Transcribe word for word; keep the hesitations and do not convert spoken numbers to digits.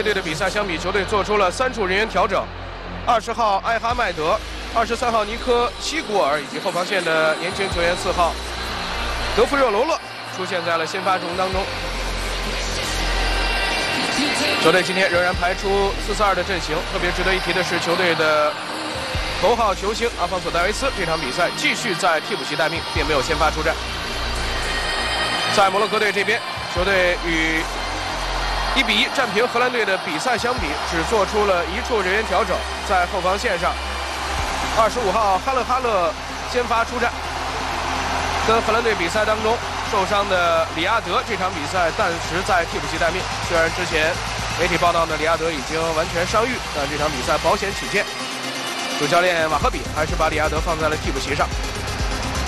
队的比赛相比，球队做出了三处人员调整。二十号艾哈迈德、二十三号尼科西古尔以及后防线的年轻球员四号德弗热罗勒出现在了先发阵容当中。球队今天仍然排出四四二的阵型。特别值得一提的是，球队的头号球星阿方索戴维斯这场比赛继续在替补席待命，并没有先发出战。在摩洛哥队这边，球队与一比一战平荷兰队的比赛相比，只做出了一处人员调整。在后防线上，二十五号哈勒哈勒先发出战，跟荷兰队比赛当中受伤的里亚德这场比赛暂时在替补席待命。虽然之前媒体报道呢，里亚德已经完全伤愈，但这场比赛保险起见，主教练瓦赫比还是把里亚德放在了替补席上。